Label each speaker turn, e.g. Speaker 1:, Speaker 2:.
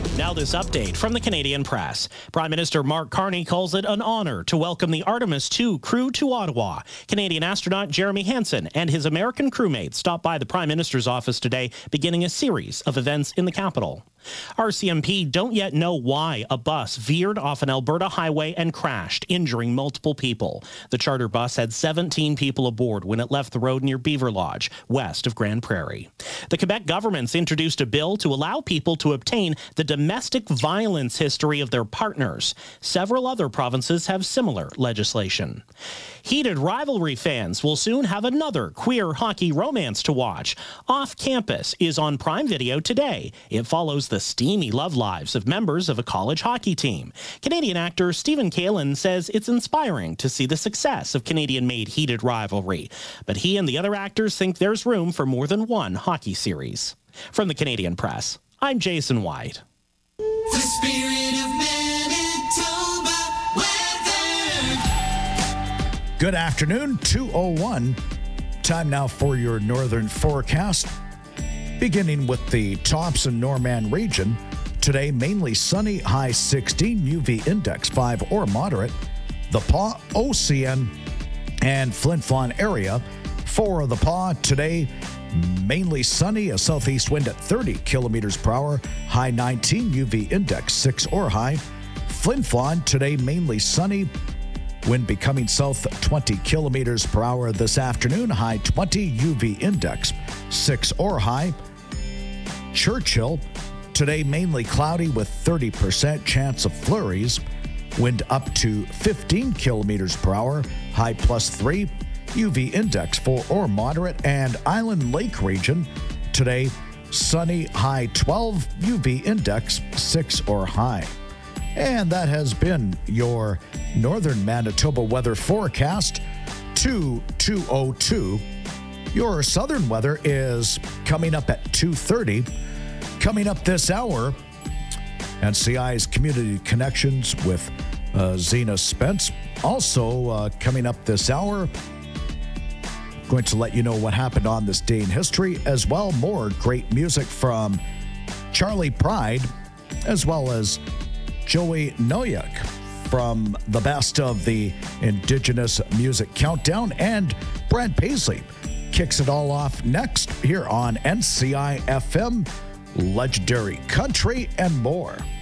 Speaker 1: Now this update from the Canadian Press. Prime Minister Mark Carney calls it an honor to welcome the Artemis II crew to Ottawa. Canadian astronaut Jeremy Hansen and his American crewmates stopped by the Prime Minister's office today, beginning a series of events in the capital. RCMP don't yet know why a bus veered off an Alberta highway and crashed, injuring multiple people. The charter bus had 17 people aboard when it left the road near Beaver Lodge, west of Grand Prairie. The Quebec government's introduced a bill to allow people to obtain the domestic violence history of their partners. Several other provinces have similar legislation. Heated rivalry fans will soon have another queer hockey romance to watch. Off Campus is on Prime Video today. It follows the steamy love lives of members of a college hockey team. Canadian actor Stephen Kalin says it's inspiring to see the success of Canadian-made heated rivalry. But he and the other actors think there's room for more than one hockey series. From the Canadian Press, I'm Jason White.
Speaker 2: The spirit of Manitoba weather.
Speaker 3: Good afternoon, 2:01. Time now for your northern forecast. Beginning with the Thompson-Norman region, today mainly sunny, high 16, UV index 5 or moderate. The Pas, OCN, and Flin Flon area. For the Pas, today mainly sunny, a southeast wind at 30 kilometers per hour, high 19, UV index 6 or high. Flin Flon, today mainly sunny, wind becoming south 20 kilometers per hour this afternoon, high 20, UV index 6 or high. Churchill, today mainly cloudy with 30% chance of flurries, wind up to 15 kilometers per hour, high +3, UV index 4 or moderate. And Island Lake region, today sunny, high 12, UV index 6 or high. And that has been your northern Manitoba weather forecast, 2:02. Your southern weather is coming up at 2:30. Coming up this hour, NCI's Community Connections with Zena Spence. Also coming up this hour, going to let you know what happened on this day in history, as well more great music from Charlie Pride, as well as Joey Noyak from the best of the Indigenous Music Countdown, and Brad Paisley kicks it all off next here on NCI FM, Legendary Country and more.